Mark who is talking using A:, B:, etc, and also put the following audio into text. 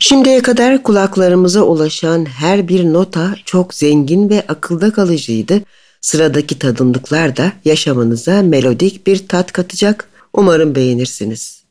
A: Şimdiye kadar kulaklarımıza ulaşan her bir nota çok zengin ve akılda kalıcıydı. Sıradaki tadımlıklar da yaşamınıza melodik bir tat katacak. Umarım beğenirsiniz.